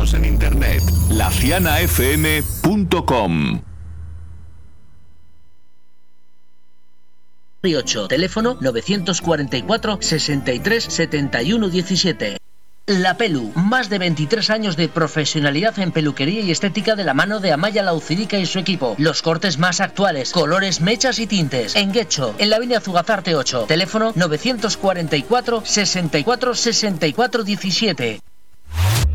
Síguenos en internet, lacianafm.com. 8, teléfono 944 63 71 17. La Pelu, más de 23 años de profesionalidad en peluquería y estética de la mano de Amaya Laucirica y su equipo. Los cortes más actuales, colores, mechas y tintes. En Guecho, en la avenida Zugazarte 8, teléfono 944 64 64 17.